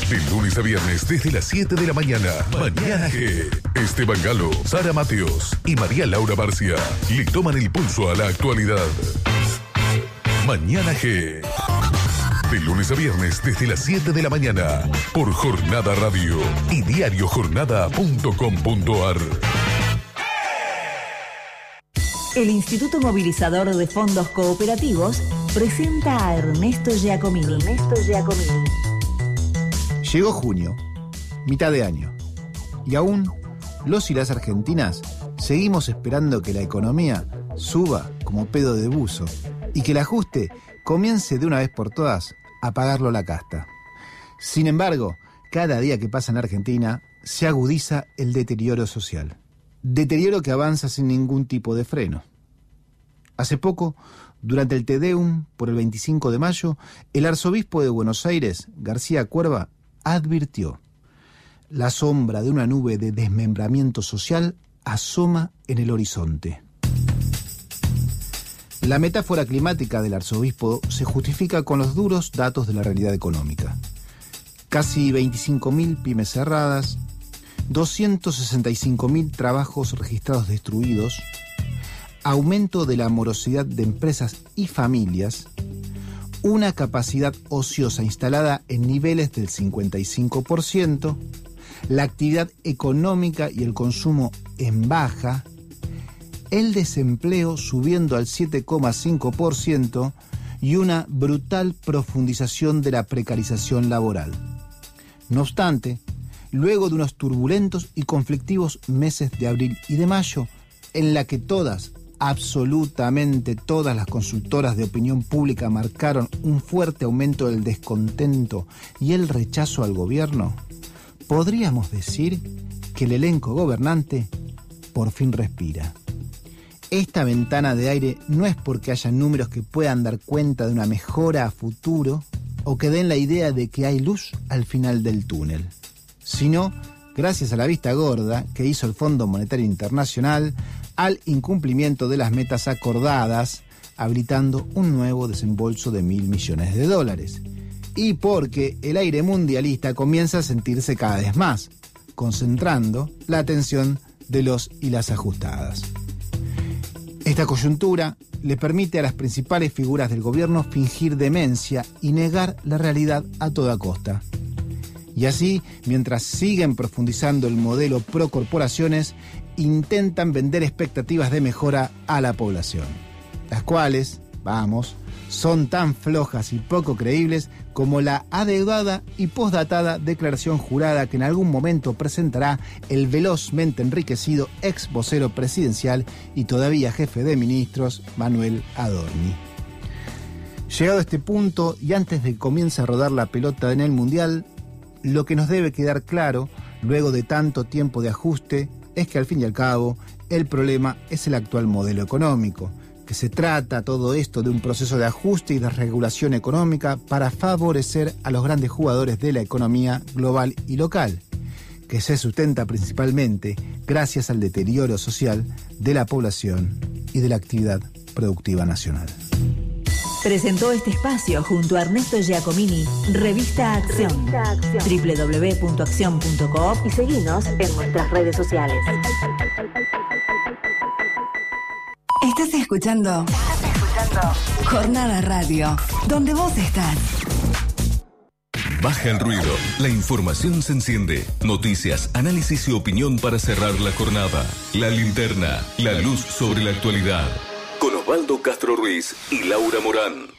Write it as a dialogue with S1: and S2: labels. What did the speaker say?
S1: De lunes a viernes desde las 7 de la mañana. Mañana G. Esteban Galo, Sara Mateos y María Laura Barcia le toman el pulso a la actualidad. Mañana G. De lunes a viernes desde las 7 de la mañana por Jornada Radio y diariojornada.com.ar.
S2: El Instituto Movilizador de Fondos Cooperativos presenta a Ernesto Giacomini.
S3: Llegó junio, mitad de año, y aún los y las argentinas seguimos esperando que la economía suba como pedo de buzo y que el ajuste comience de una vez por todas a pagarlo la casta. Sin embargo, cada día que pasa en Argentina se agudiza el deterioro social. Deterioro que avanza sin ningún tipo de freno. Hace poco, durante el Te Deum por el 25 de mayo, el arzobispo de Buenos Aires, García Cuerva, advirtió: la sombra de una nube de desmembramiento social asoma en el horizonte. La metáfora climática del arzobispo se justifica con los duros datos de la realidad económica. Casi 25.000 pymes cerradas, 265.000 trabajos registrados destruidos, aumento de la morosidad de empresas y familias, una capacidad ociosa instalada en niveles del 55%, la actividad económica y el consumo en baja, el desempleo subiendo al 7,5% y una brutal profundización de la precarización laboral. No obstante, luego de unos turbulentos y conflictivos meses de abril y de mayo, en la que absolutamente todas las consultoras de opinión pública marcaron un fuerte aumento del descontento y el rechazo al gobierno, podríamos decir que el elenco gobernante por fin respira. Esta ventana de aire no es porque haya números que puedan dar cuenta de una mejora a futuro o que den la idea de que hay luz al final del túnel, sino gracias a la vista gorda que hizo el Fondo Monetario Internacional al incumplimiento de las metas acordadas, habilitando un nuevo desembolso de $1.000 millones. Y porque el aire mundialista comienza a sentirse cada vez más, concentrando la atención de los y las ajustadas. Esta coyuntura le permite a las principales figuras del gobierno fingir demencia y negar la realidad a toda costa. Y así, mientras siguen profundizando el modelo pro corporaciones, intentan vender expectativas de mejora a la población, las cuales, son tan flojas y poco creíbles como la adeudada y postdatada declaración jurada que en algún momento presentará el velozmente enriquecido ex vocero presidencial y todavía jefe de ministros, Manuel Adorni. Llegado a este punto y antes de que comience a rodar la pelota en el Mundial, lo que nos debe quedar claro, luego de tanto tiempo de ajuste, es que al fin y al cabo, el problema es el actual modelo económico, que se trata todo esto de un proceso de ajuste y de regulación económica para favorecer a los grandes jugadores de la economía global y local, que se sustenta principalmente gracias al deterioro social de la población y de la actividad productiva nacional.
S2: Presentó este espacio junto a Ernesto Giacomini, Revista Acción, www.accion.coop y seguinos en nuestras redes sociales.
S4: Estás escuchando Jornada Radio, donde vos estás.
S1: Baja el ruido, la información se enciende. Noticias, análisis y opinión para cerrar la jornada. La linterna, la luz sobre la actualidad. Con Osvaldo Castro Ruiz y Laura Morán.